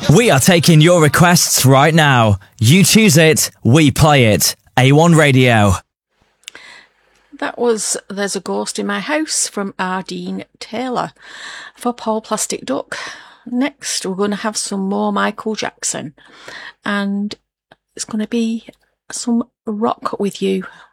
We are taking your requests right now. You choose it, we play it. A1 Radio. That was There's a Ghost in My House from Ardeen Taylor for Paul Plastic Duck. Next, we're going to have some more Michael Jackson, and it's going to be some Rock With You.